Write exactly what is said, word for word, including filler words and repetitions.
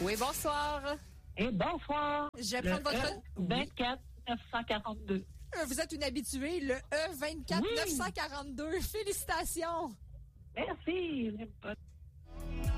Oui, bonsoir. Et bonsoir. Je vais prendre votre... E vingt-quatre neuf cent quarante-deux. Vous êtes une habituée, le E vingt-quatre neuf cent quarante-deux. Félicitations. Merci.